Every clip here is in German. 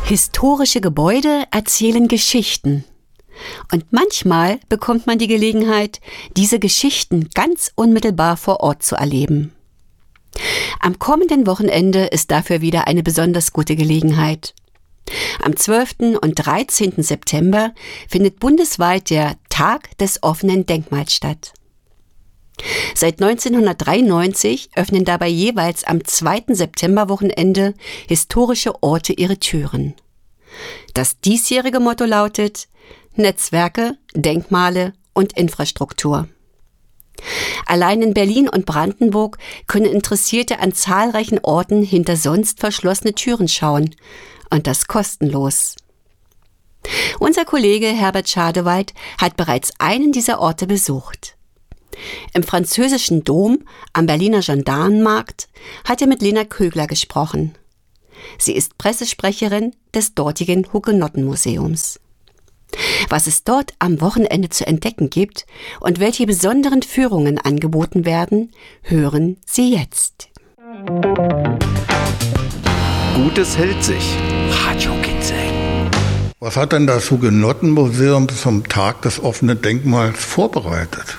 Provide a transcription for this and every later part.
Historische Gebäude erzählen Geschichten. Und manchmal bekommt man die Gelegenheit, diese Geschichten ganz unmittelbar vor Ort zu erleben. Am kommenden Wochenende ist dafür wieder eine besonders gute Gelegenheit. Am 12. und 13. September findet bundesweit der Tag des offenen Denkmals statt. Seit 1993 öffnen dabei jeweils am 2. Septemberwochenende historische Orte ihre Türen. Das diesjährige Motto lautet: Netzwerke, Denkmale und Infrastruktur. Allein in Berlin und Brandenburg können Interessierte an zahlreichen Orten hinter sonst verschlossene Türen schauen, und das kostenlos. Unser Kollege Herbert Schadewald hat bereits einen dieser Orte besucht. Im französischen Dom am Berliner Gendarmenmarkt hat er mit Lena Kögler gesprochen. Sie ist Pressesprecherin des dortigen Hugenottenmuseums. Was es dort am Wochenende zu entdecken gibt und welche besonderen Führungen angeboten werden, hören Sie jetzt. Gutes hält sich. Radio Kitzing. Was hat denn das Hugenottenmuseum zum Tag des offenen Denkmals vorbereitet?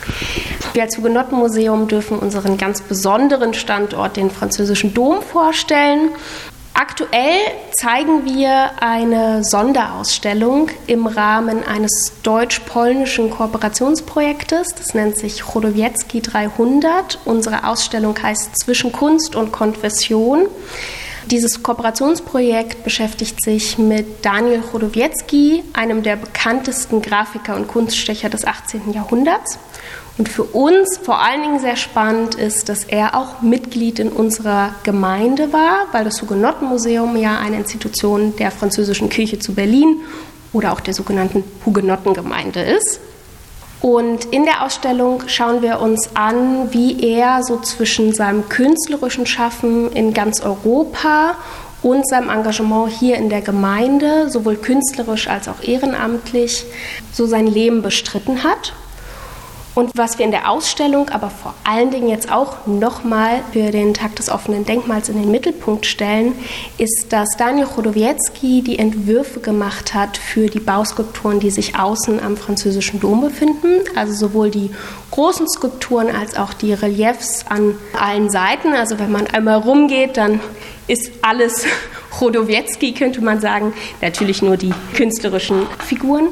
Wir als Hugenottenmuseum dürfen unseren ganz besonderen Standort, den französischen Dom, vorstellen. Aktuell zeigen wir eine Sonderausstellung im Rahmen eines deutsch-polnischen Kooperationsprojektes. Das nennt sich Chodowiecki 300. Unsere Ausstellung heißt Zwischen Kunst und Konfession. Dieses Kooperationsprojekt beschäftigt sich mit Daniel Chodowiecki, einem der bekanntesten Grafiker und Kunststecher des 18. Jahrhunderts. Und für uns vor allen Dingen sehr spannend ist, dass er auch Mitglied in unserer Gemeinde war, weil das Hugenottenmuseum ja eine Institution der französischen Kirche zu Berlin oder auch der sogenannten Hugenottengemeinde ist. Und in der Ausstellung schauen wir uns an, wie er so zwischen seinem künstlerischen Schaffen in ganz Europa und seinem Engagement hier in der Gemeinde, sowohl künstlerisch als auch ehrenamtlich, so sein Leben bestritten hat. Und was wir in der Ausstellung, aber vor allen Dingen jetzt auch nochmal für den Tag des offenen Denkmals in den Mittelpunkt stellen, ist, dass Daniel Chodowiecki die Entwürfe gemacht hat für die Bauskulpturen, die sich außen am französischen Dom befinden. Also sowohl die großen Skulpturen als auch die Reliefs an allen Seiten. Also wenn man einmal rumgeht, dann ist alles Chodowiecki, könnte man sagen. Natürlich nur die künstlerischen Figuren.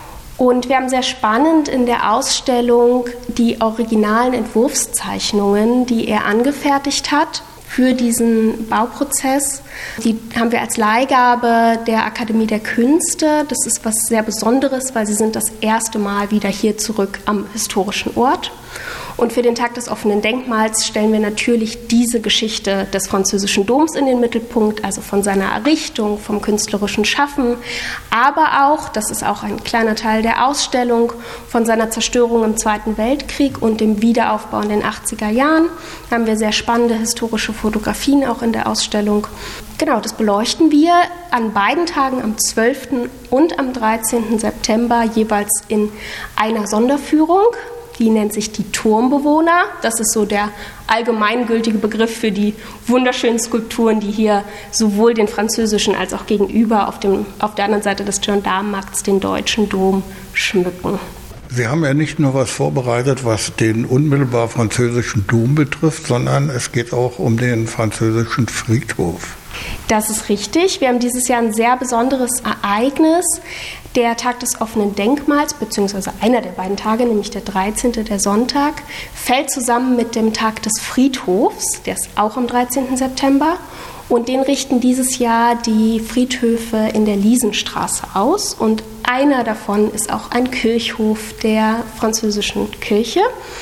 Und wir haben sehr spannend in der Ausstellung die originalen Entwurfszeichnungen, die er angefertigt hat für diesen Bauprozess. Die haben wir als Leihgabe der Akademie der Künste. Das ist was sehr Besonderes, weil sie sind das erste Mal wieder hier zurück am historischen Ort. Und für den Tag des offenen Denkmals stellen wir natürlich diese Geschichte des französischen Doms in den Mittelpunkt, also von seiner Errichtung, vom künstlerischen Schaffen, aber auch, das ist auch ein kleiner Teil der Ausstellung, von seiner Zerstörung im Zweiten Weltkrieg und dem Wiederaufbau in den 80er Jahren. Da haben wir sehr spannende historische Fotografien auch in der Ausstellung. Genau, das beleuchten wir an beiden Tagen, am 12. und am 13. September, jeweils in einer Sonderführung. Die nennt sich die Turmbewohner. Das ist so der allgemeingültige Begriff für die wunderschönen Skulpturen, die hier sowohl den französischen als auch gegenüber auf der anderen Seite des Gendarmenmarkts den deutschen Dom schmücken. Sie haben ja nicht nur was vorbereitet, was den unmittelbar französischen Dom betrifft, sondern es geht auch um den französischen Friedhof. Das ist richtig. Wir haben dieses Jahr ein sehr besonderes Ereignis. Der Tag des offenen Denkmals, beziehungsweise einer der beiden Tage, nämlich der 13., der Sonntag, fällt zusammen mit dem Tag des Friedhofs, der ist auch am 13. September. Und den richten dieses Jahr die Friedhöfe in der Liesenstraße aus. Und einer davon ist auch ein Kirchhof der französischen Kirche.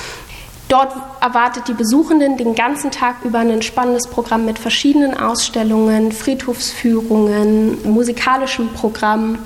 Dort erwartet die Besuchenden den ganzen Tag über ein spannendes Programm mit verschiedenen Ausstellungen, Friedhofsführungen, musikalischem Programm.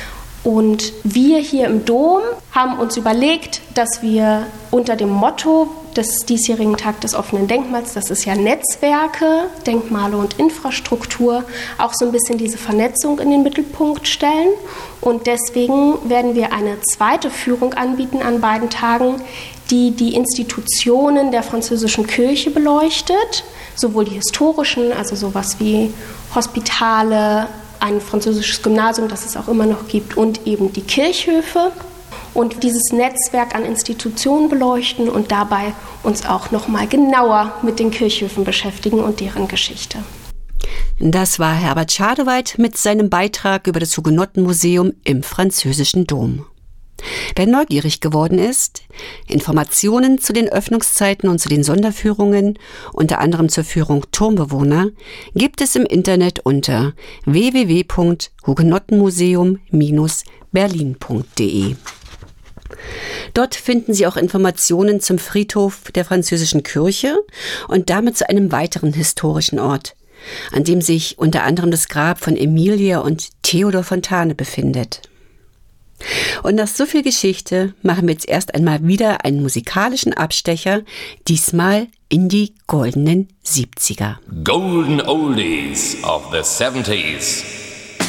Und wir hier im Dom haben uns überlegt, dass wir unter dem Motto des diesjährigen Tag des offenen Denkmals, das ist ja Netzwerke, Denkmale und Infrastruktur, auch so ein bisschen diese Vernetzung in den Mittelpunkt stellen. Und deswegen werden wir eine zweite Führung anbieten an beiden Tagen, die die Institutionen der französischen Kirche beleuchtet, sowohl die historischen, also sowas wie Hospitale, ein französisches Gymnasium, das es auch immer noch gibt, und eben die Kirchhöfe. Und dieses Netzwerk an Institutionen beleuchten und dabei uns auch noch mal genauer mit den Kirchhöfen beschäftigen und deren Geschichte. Das war Herbert Schadewald mit seinem Beitrag über das Hugenottenmuseum im Französischen Dom. Wer neugierig geworden ist, Informationen zu den Öffnungszeiten und zu den Sonderführungen, unter anderem zur Führung Turmbewohner, gibt es im Internet unter www.hugenottenmuseum-berlin.de. Dort finden Sie auch Informationen zum Friedhof der französischen Kirche und damit zu einem weiteren historischen Ort, an dem sich unter anderem das Grab von Emilie und Theodor Fontane befindet. Und nach so viel Geschichte machen wir jetzt erst einmal wieder einen musikalischen Abstecher, diesmal in die goldenen 70er. Golden Oldies of the 70s.